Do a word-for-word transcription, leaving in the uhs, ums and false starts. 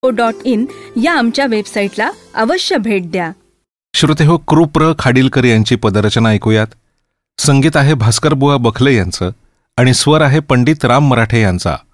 Dot in या आमच्या वेबसाईटला अवश्य भेट द्या. श्रोते हो, कृप्र खाडीलकर यांची पदरचना ऐकूयात. संगीत आहे भास्करबुवा बखले यांचं आणि स्वर आहे पंडित राम मराठे यांचा.